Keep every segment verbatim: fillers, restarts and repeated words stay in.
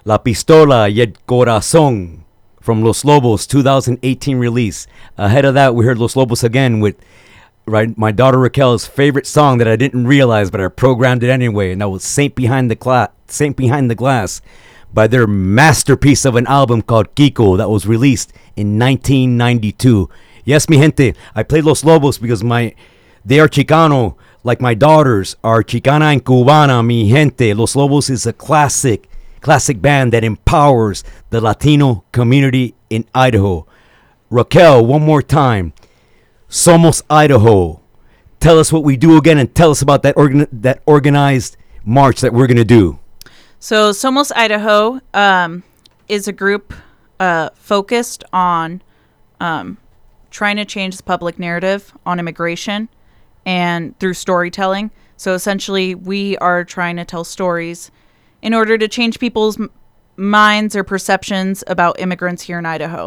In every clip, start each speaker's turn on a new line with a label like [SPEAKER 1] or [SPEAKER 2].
[SPEAKER 1] La Pistola y el Corazón from Los Lobos, two thousand eighteen release. Ahead of that, we heard Los Lobos again with right my daughter Raquel's favorite song that I didn't realize, but I programmed it anyway, and that was Saint Behind the Gla- Saint Behind the Glass by their masterpiece of an album called Kiko that was released in nineteen ninety-two. Yes, mi gente, I played Los Lobos because my they are Chicano, like my daughters are Chicana and Cubana, mi gente. Los Lobos is a classic, classic band that empowers the Latino community in Idaho. Raquel, one more time. Somos Idaho. Tell us what we do again, and tell us about that organ- that organized march that we're going to do.
[SPEAKER 2] So Somos Idaho um, is a group uh, focused on um, trying to change the public narrative on immigration and through storytelling. So essentially, we are trying to tell stories in order to change people's m- minds or perceptions about immigrants here in Idaho.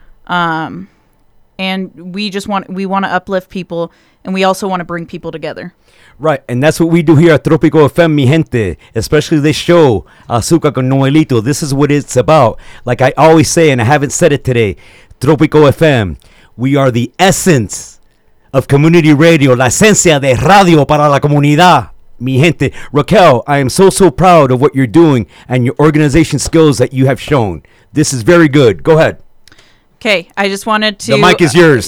[SPEAKER 2] Um, and we just want we want to uplift people, and we also want to bring people together.
[SPEAKER 1] Right, and that's what we do here at Tropico F M, mi gente. Especially this show, Azúcar con Noelito. This is what it's about. Like I always say, and I haven't said it today, Tropico F M, we are the essence of community radio, la esencia de radio para la comunidad, mi gente. Raquel, I am so, so proud of what you're doing and your organization skills that you have shown. This is very good. Go ahead.
[SPEAKER 2] Okay, I just wanted to...
[SPEAKER 1] The mic is yours.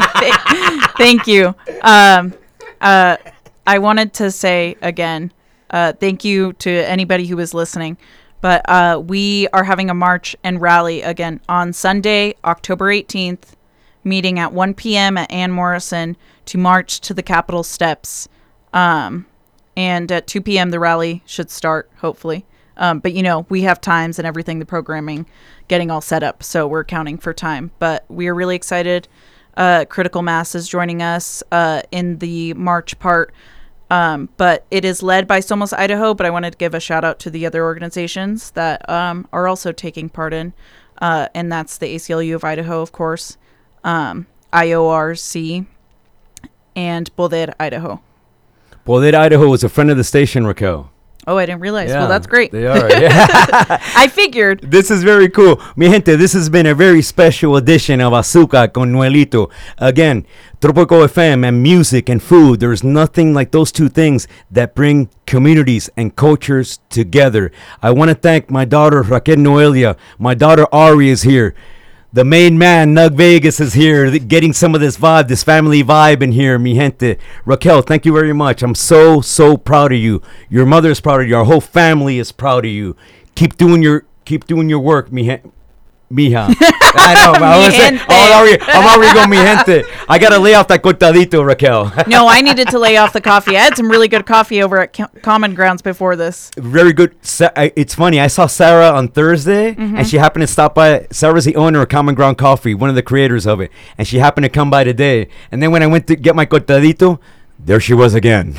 [SPEAKER 2] Thank you. Um, uh, I wanted to say again, uh, thank you to anybody who was listening. But uh, we are having a march and rally again on Sunday, October eighteenth, meeting at one p.m. at Ann Morrison to march to the Capitol steps. Um, and at two p.m. the rally should start, hopefully. Um, but, you know, we have times and everything, the programming getting all set up. So we're counting for time. But we are really excited. Uh, Critical Mass is joining us uh, in the march part. Um, but it is led by Somos Idaho. But I wanted to give a shout out to the other organizations that um, are also taking part in. Uh, and that's the A C L U of Idaho, of course. Um, I O R C and Poder Idaho.
[SPEAKER 1] Poder Idaho is a friend of the station, Raquel.
[SPEAKER 2] Oh, I didn't realize.
[SPEAKER 1] Yeah,
[SPEAKER 2] well, that's great.
[SPEAKER 1] They are. Yeah.
[SPEAKER 2] I figured.
[SPEAKER 1] This is very cool. Mi gente, this has been a very special edition of Azúcar con Noelito. Again, Tropico F M and music and food. There's nothing like those two things that bring communities and cultures together. I want to thank my daughter, Raquel Noelia. My daughter, Ari, is here. The main man, Nug Vegas, is here, th- getting some of this vibe, this family vibe in here, mi gente. Raquel, thank you very much. I'm so, so proud of you. Your mother is proud of you. Our whole family is proud of you. Keep doing your, keep doing your work, mi gente. Mija. I know. I was saying, I'm already, I'm already going mi gente. I got to lay off that cortadito, Raquel.
[SPEAKER 2] No, I needed to lay off the coffee. I had some really good coffee over at Co- Common Grounds before this.
[SPEAKER 1] Very good. Sa- I- it's funny. I saw Sarah on Thursday, mm-hmm. and she happened to stop by. Sarah's the owner of Common Ground Coffee, one of the creators of it. And she happened to come by today. And then when I went to get my cortadito, there she was again.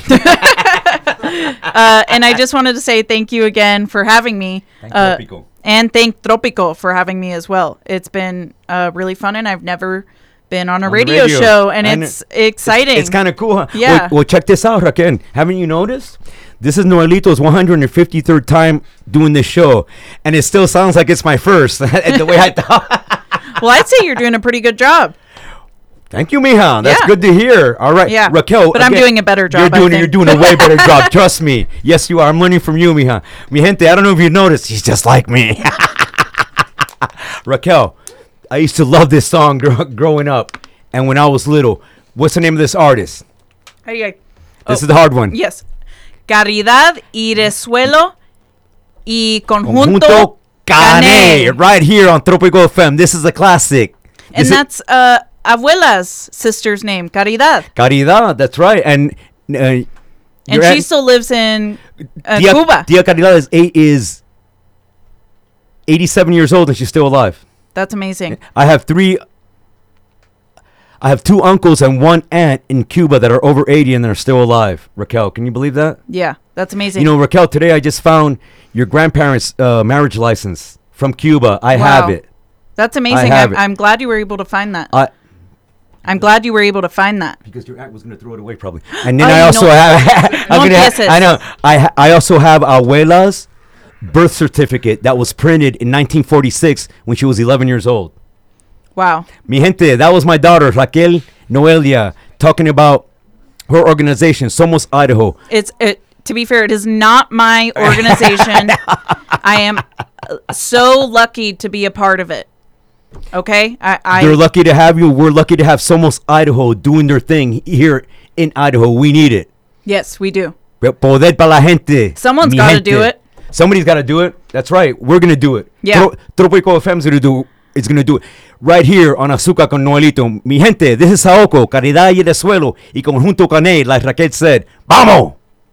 [SPEAKER 2] uh, and I just wanted to say thank you again for having me.
[SPEAKER 1] Thank
[SPEAKER 2] uh,
[SPEAKER 1] you,
[SPEAKER 2] And thank Tropico for having me as well. It's been uh, really fun, and I've never been on a
[SPEAKER 1] on
[SPEAKER 2] radio,
[SPEAKER 1] radio
[SPEAKER 2] show, and,
[SPEAKER 1] and
[SPEAKER 2] it's exciting.
[SPEAKER 1] It's, it's kind of cool, huh?
[SPEAKER 2] Yeah.
[SPEAKER 1] Well, well, check this out, Raquel. Haven't you noticed? This is Noelito's one hundred fifty-third time doing this show, and it still sounds like it's my first. The way I thought.
[SPEAKER 2] Well, I'd say you're doing a pretty good job.
[SPEAKER 1] Thank you, Mija. That's
[SPEAKER 2] yeah.
[SPEAKER 1] good to hear. All right,
[SPEAKER 2] yeah.
[SPEAKER 1] Raquel.
[SPEAKER 2] But again, I'm doing a better job.
[SPEAKER 1] You're doing
[SPEAKER 2] I
[SPEAKER 1] You're doing a way better job. Trust me. Yes, you are. I'm learning from you, Mija. Mi gente, I don't know if you noticed. He's just like me. Raquel, I used to love this song gr- growing up, and when I was little. What's the name of this artist?
[SPEAKER 2] Hey, hey.
[SPEAKER 1] This
[SPEAKER 2] oh,
[SPEAKER 1] is the hard one.
[SPEAKER 2] Yes. Caridad Iresuelo y Conjunto,
[SPEAKER 1] Conjunto Cane.
[SPEAKER 2] Cane.
[SPEAKER 1] Right here on Tropico F M. This is a classic.
[SPEAKER 2] And
[SPEAKER 1] This
[SPEAKER 2] that's uh, Abuela's sister's name, Caridad.
[SPEAKER 1] Caridad, that's right. And uh,
[SPEAKER 2] And she
[SPEAKER 1] aunt,
[SPEAKER 2] still lives in uh,
[SPEAKER 1] Tia,
[SPEAKER 2] Cuba.
[SPEAKER 1] Tia Caridad is, eight, is eighty-seven years old, and she's still alive.
[SPEAKER 2] That's amazing.
[SPEAKER 1] I have three. I have two uncles and one aunt in Cuba that are over eighty and they're still alive. Raquel, can you believe that?
[SPEAKER 2] Yeah, that's amazing.
[SPEAKER 1] You know, Raquel, today I just found your grandparents' uh, marriage license from Cuba. I
[SPEAKER 2] Wow.
[SPEAKER 1] have it.
[SPEAKER 2] That's amazing.
[SPEAKER 1] I have
[SPEAKER 2] I'm,
[SPEAKER 1] it.
[SPEAKER 2] I'm glad you were able to find that.
[SPEAKER 1] I,
[SPEAKER 2] I'm glad you were able to find that.
[SPEAKER 1] because your aunt was going to throw it away probably. And then
[SPEAKER 2] Ay,
[SPEAKER 1] I also
[SPEAKER 2] no.
[SPEAKER 1] have. I'm
[SPEAKER 2] No
[SPEAKER 1] gonna ha-
[SPEAKER 2] empieces.
[SPEAKER 1] I know. I ha- I also have abuelas birth certificate that was printed in nineteen forty-six when she was eleven years old.
[SPEAKER 2] Wow.
[SPEAKER 1] Mi gente, that was my daughter, Raquel Noelia, talking about her organization, Somos Idaho.
[SPEAKER 2] It's it. To be fair, it is not my organization. I am uh, so lucky to be a part of it. Okay, I, I.
[SPEAKER 1] They're lucky to have you. We're lucky to have Somos Idaho doing their thing here in Idaho. We need it.
[SPEAKER 2] Yes, we do.
[SPEAKER 1] Poder para la gente.
[SPEAKER 2] Someone's
[SPEAKER 1] Mi
[SPEAKER 2] got to
[SPEAKER 1] gente.
[SPEAKER 2] do it.
[SPEAKER 1] Somebody's got to do it. That's right. We're gonna do it.
[SPEAKER 2] Yeah.
[SPEAKER 1] Tro- Tropico F M's gonna do. It's gonna do it right here on Azúcar con Noelito. Mi gente, this is Saoko, Caridad y de Suelo, y conjunto con él, like Raquel said. Vamos.